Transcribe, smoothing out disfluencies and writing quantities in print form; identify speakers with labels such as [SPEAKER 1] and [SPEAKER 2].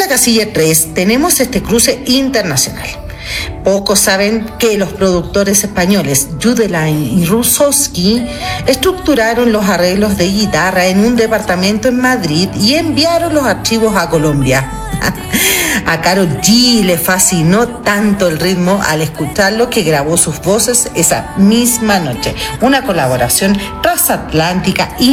[SPEAKER 1] la casilla 3 tenemos este cruce internacional. Pocos saben que los productores españoles Judelain y Rusowski estructuraron los arreglos de guitarra en un departamento en Madrid y enviaron los archivos a Colombia. A Karol G le fascinó tanto el ritmo al escucharlo que grabó sus voces esa misma noche. Una colaboración transatlántica